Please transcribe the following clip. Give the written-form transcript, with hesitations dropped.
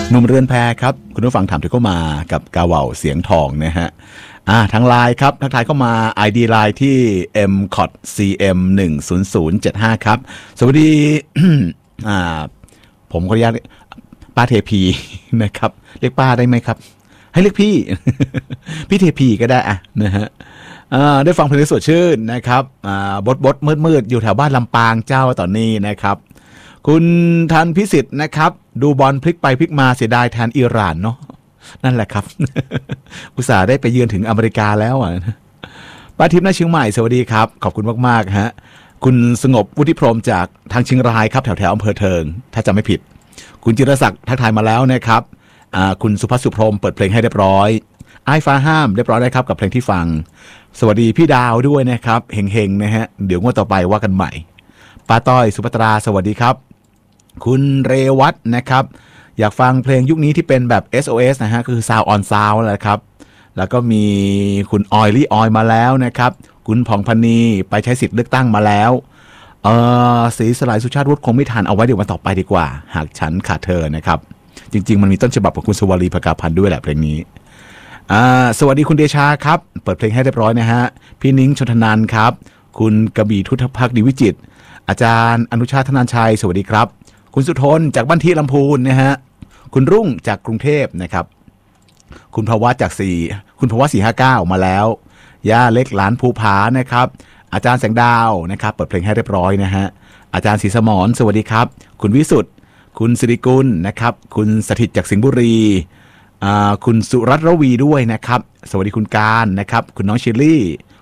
หนุ่มเรือนแพครับคุณผู้ฟังถามถึงเข้ามากับกาเหว่าเสียงทองนะฮะทางไลน์ครับทักทายเข้ามา ID ไลน์ที่ mcotcm10075 ครับสวัสดี ผมขออนุญาตป้าเทพีนะครับเรียกป้าได้ไหมครับให้เรียกพี่ พี่เทพีก็ได้นะฮะได้ฟังเพลงสดชื่นนะครับบดมืดอยู่แถวบ้านลำปางเจ้าตอนนี้นะครับคุณทันพิสิทธิ์นะครับดูบอลพลิกไปพลิกมาเสียดายแทนอิหร่านเนาะนั่นแหละครับ อุตส่าห์ได้ไปเยือนถึงอเมริกาแล้วป้าทิพย์ณเชียงใหม่สวัสดีครับขอบคุณมากๆฮะคุณสงบวุฒิพรหมจากทางเชียงรายครับแถวอำเภอเทิงถ้าจำไม่ผิดคุณจิรศักดิ์ทักทายมาแล้วนะครับคุณสุภัสสุพรหมเปิดเพลงให้เรียบร้อยไอ้ฟ้าห้ามเรียบร้อยได้ครับกับเพลงที่ฟังสวัสดีพี่ดาวด้วยนะครับเฮงๆนะฮะเดี๋ยวงวดต่อไปว่ากันใหม่ป้าต้อยสุภัตราสวัสดีครับคุณเรวัตนะครับอยากฟังเพลงยุคนี้ที่เป็นแบบ SOS นะฮะคือ Sound on Sound แหละครับแล้วก็มีคุณออยลี่ออยมาแล้วนะครับคุณผ่องพนีไปใช้สิทธิ์เลือกตั้งมาแล้วศรีสลายสุชาติวุฒิคงไม่ทันเอาไว้เดี๋ยววันต่อไปดีกว่าหากฉันขาดเธอนะครับจริงๆมันมีต้นฉบับของคุณสวรีภกาพันธ์ด้วยแหละเพลงนี้สวัสดีคุณเดชาครับเปิดเพลงให้เรียบร้อยนะฮะพี่นิ้งชนทนันครับคุณกบีทุทธภักดีวิจิตรอาจารย์อนุชาติธนานชัยสวัสดีครับคุณสุทนจากบ้านที่ลำพูนนะฮะคุณรุ่งจากกรุงเทพนะครับคุณภาวะจากคุณภาวะ459มาแล้วย่าเล็กหลานภูผานะครับอาจารย์แสงดาวนะครับเปิดเพลงให้เรียบร้อยนะฮะอาจารย์ศรีสมรสวัสดีครับคุณวิสุทธ์คุณสิริกุลนะครับคุณสถิตจากสิงห์บุรีคุณสุรัตน์ระวีด้วยนะครับสวัสดีคุณการนะครับคุณน้องชิลลี่